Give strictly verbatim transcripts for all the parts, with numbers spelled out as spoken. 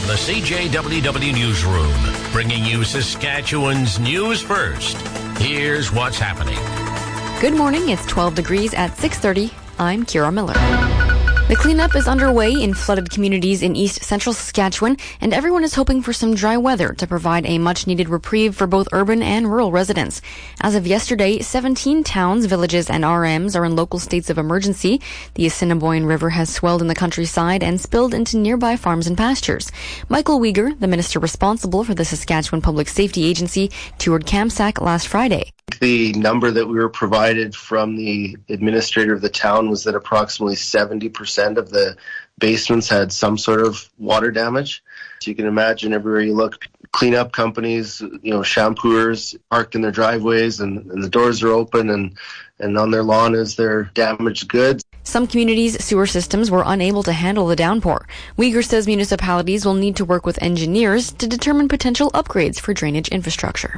the C J W W Newsroom, bringing you Saskatchewan's news first. Here's what's happening. Good morning. It's twelve degrees at six thirty. I'm Kira Miller. The cleanup is underway in flooded communities in east central Saskatchewan, and everyone is hoping for some dry weather to provide a much-needed reprieve for both urban and rural residents. As of yesterday, seventeen towns, villages, and R Ms are in local states of emergency. The Assiniboine River has swelled in the countryside and spilled into nearby farms and pastures. Michael Uyghur, the minister responsible for the Saskatchewan Public Safety Agency, toured Kamsack last Friday. The number that we were provided from the administrator of the town was that approximately seventy percent of the basements had some sort of water damage. So you can imagine everywhere you look, cleanup companies, you know, shampooers parked in their driveways and, and the doors are open and, and on their lawn is their damaged goods. Some communities' sewer systems were unable to handle the downpour. Uyghur says municipalities will need to work with engineers to determine potential upgrades for drainage infrastructure.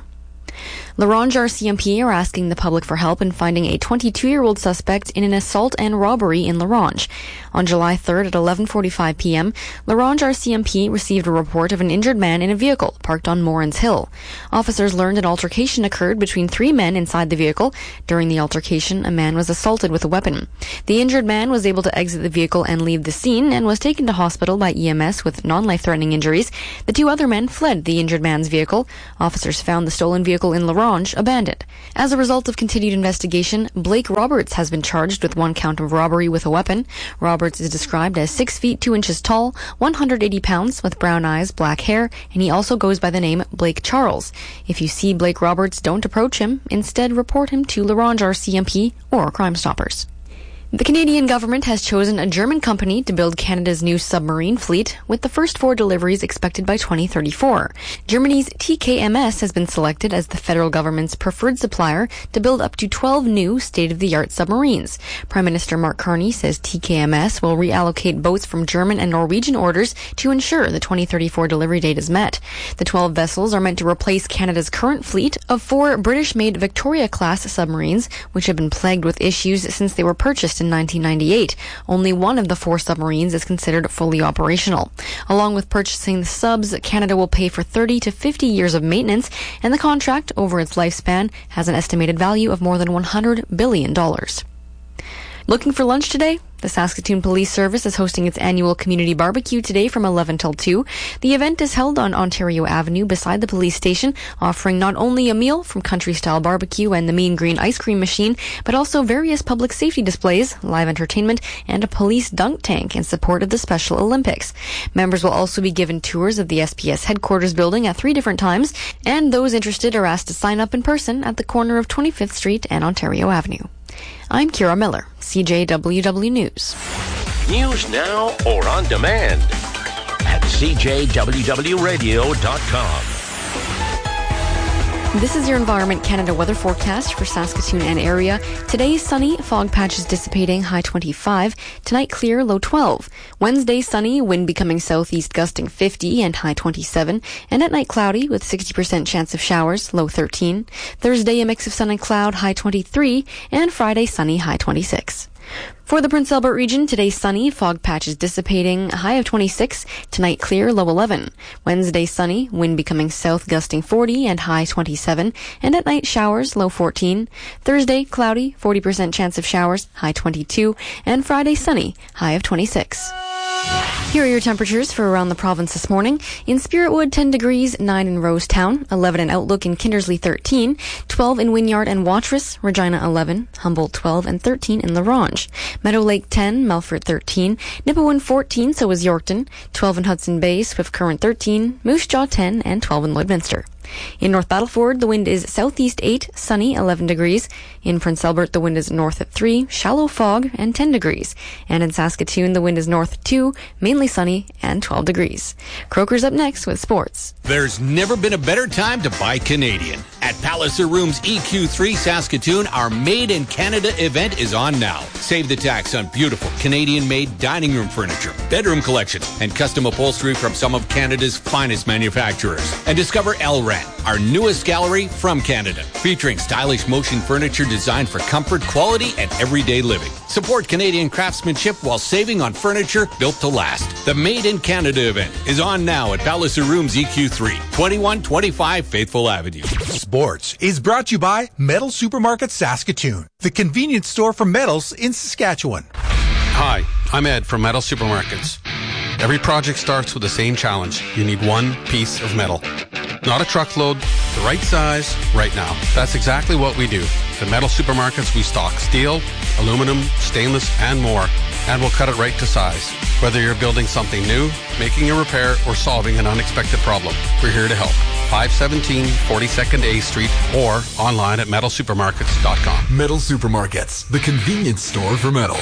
La Ronge R C M P are asking the public for help in finding a twenty-two-year-old suspect in an assault and robbery in La Ronge. On July third at eleven forty-five p.m., La Ronge R C M P received a report of an injured man in a vehicle parked on Morans Hill. Officers learned an altercation occurred between three men inside the vehicle. During the altercation, a man was assaulted with a weapon. The injured man was able to exit the vehicle and leave the scene and was taken to hospital by E M S with non-life-threatening injuries. The two other men fled the injured man's vehicle. Officers found the stolen vehicle in La Ronge abandoned. As a result of continued investigation, Blake Roberts has been charged with one count of robbery with a weapon. Roberts is described as six feet two inches tall, one hundred eighty pounds, with brown eyes, black hair, and he also goes by the name Blake Charles. If you see Blake Roberts, don't approach him. Instead, report him to La Ronge R C M P or Crime Stoppers. The Canadian government has chosen a German company to build Canada's new submarine fleet, with the first four deliveries expected by twenty thirty-four. Germany's T K M S has been selected as the federal government's preferred supplier to build up to twelve new state-of-the-art submarines. Prime Minister Mark Carney says T K M S will reallocate boats from German and Norwegian orders to ensure the twenty thirty-four delivery date is met. The twelve vessels are meant to replace Canada's current fleet of four British-made Victoria-class submarines, which have been plagued with issues since they were purchased in nineteen ninety-eight. Only one of the four submarines is considered fully operational. Along with purchasing the subs, Canada will pay for thirty to fifty years of maintenance, and the contract, over its lifespan, has an estimated value of more than one hundred billion dollars. Looking for lunch today? The Saskatoon Police Service is hosting its annual community barbecue today from eleven till two. The event is held on Ontario Avenue beside the police station, offering not only a meal from country-style barbecue and the Mean Green ice cream machine, but also various public safety displays, live entertainment, and a police dunk tank in support of the Special Olympics. Members will also be given tours of the S P S headquarters building at three different times, and those interested are asked to sign up in person at the corner of twenty-fifth Street and Ontario Avenue. I'm Kira Miller, C J W W News. News now or on demand at c j w w radio dot com. This is your Environment Canada weather forecast for Saskatoon and area. Today, sunny, fog patches dissipating, high twenty-five. Tonight, clear, low twelve. Wednesday, sunny, wind becoming southeast gusting fifty and high twenty-seven. And at night, cloudy with sixty percent chance of showers, low thirteen. Thursday, a mix of sun and cloud, high twenty-three. And Friday, sunny, high twenty-six. For the Prince Albert region, today sunny, fog patches dissipating, high of twenty-six. Tonight clear, low eleven. Wednesday sunny, wind becoming south gusting forty and high twenty-seven. And at night showers, low fourteen. Thursday cloudy, forty percent chance of showers, high twenty-two. And Friday sunny, high of twenty-six. Here are your temperatures for around the province this morning. In Spiritwood, ten degrees, nine in Rosetown, eleven in Outlook and Kindersley, thirteen, twelve in Wynyard and Watrous, Regina, eleven, Humboldt, twelve, and thirteen in La Ronge. Meadow Lake, ten, Melfort, thirteen, Nipawin, fourteen, so is Yorkton, twelve in Hudson Bay, Swift Current, thirteen, Moose Jaw, ten, and twelve in Lloydminster. In North Battleford, the wind is southeast eight, sunny, eleven degrees. In Prince Albert, the wind is north at three, shallow fog, and ten degrees. And in Saskatoon, the wind is north two, mainly sunny, and twelve degrees. Croker's up next with sports. There's never been a better time to buy Canadian. At Palliser Rooms E Q three Saskatoon, our Made in Canada event is on now. Save the tax on beautiful Canadian-made dining room furniture, bedroom collections, and custom upholstery from some of Canada's finest manufacturers. And discover L R A Grand, our newest gallery from Canada, featuring stylish motion furniture designed for comfort, quality, and everyday living. Support Canadian craftsmanship while saving on furniture built to last. The Made in Canada event is on now at Palliser Rooms E Q three, twenty-one twenty-five Faithful Avenue. Sports is brought to you by Metal Supermarket Saskatoon, the convenience store for metals in Saskatchewan. Hi, I'm Ed from Metal Supermarkets. Every project starts with the same challenge. You need one piece of metal. Not a truckload, the right size, right now. That's exactly what we do. At Metal Supermarkets, we stock steel, aluminum, stainless, and more. And we'll cut it right to size. Whether you're building something new, making a repair, or solving an unexpected problem, we're here to help. five seventeen forty-second A Street or online at metal supermarkets dot com. Metal Supermarkets, the convenience store for metal.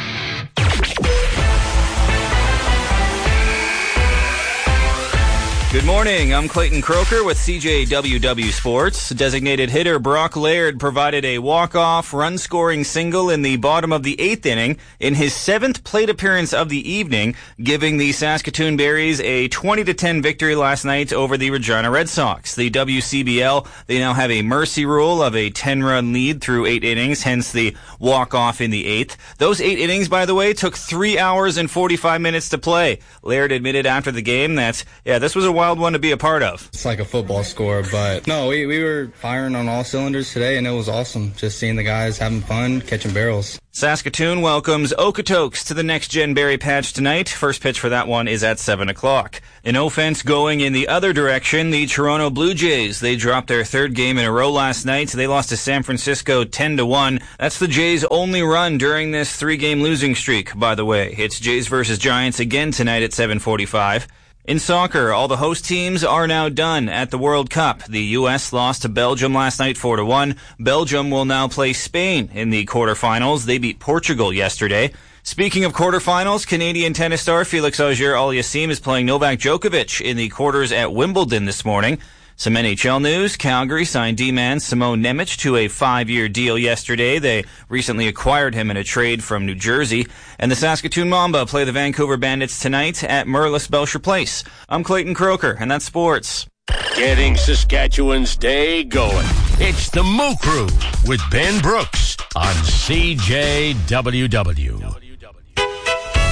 Good morning, I'm Clayton Croker with C J W W Sports. Designated hitter Brock Laird provided a walk-off, run-scoring single in the bottom of the eighth inning in his seventh plate appearance of the evening, giving the Saskatoon Berries a twenty to ten victory last night over the Regina Red Sox. The W C B L, they now have a mercy rule of a ten-run lead through eight innings, hence the walk-off in the eighth. Those eight innings, by the way, took three hours and forty-five minutes to play. Laird admitted after the game that, yeah, this was a wild one to be a part of. It's like a football score, but no, we, we were firing on all cylinders today, and it was awesome just seeing the guys having fun, catching barrels. Saskatoon welcomes Okotoks to the Next Gen Berry Patch tonight. First pitch for that one is at seven o'clock. An offense going in the other direction, the Toronto Blue Jays. They dropped their third game in a row last night. They lost to San Francisco ten to one. That's the Jays' only run during this three-game losing streak, by the way. It's Jays versus Giants again tonight at seven forty-five. In soccer, all the host teams are now done at the World Cup. The U S lost to Belgium last night four to one. Belgium will now play Spain in the quarterfinals. They beat Portugal yesterday. Speaking of quarterfinals, Canadian tennis star Felix Auger-Aliassime is playing Novak Djokovic in the quarters at Wimbledon this morning. Some N H L news. Calgary signed D-man Simone Nemec to a five-year deal yesterday. They recently acquired him in a trade from New Jersey. And the Saskatoon Mamba play the Vancouver Bandits tonight at Merlis Belcher Place. I'm Clayton Croker, and that's sports. Getting Saskatchewan's day going. It's the Moo Crew with Ben Brooks on C J W W.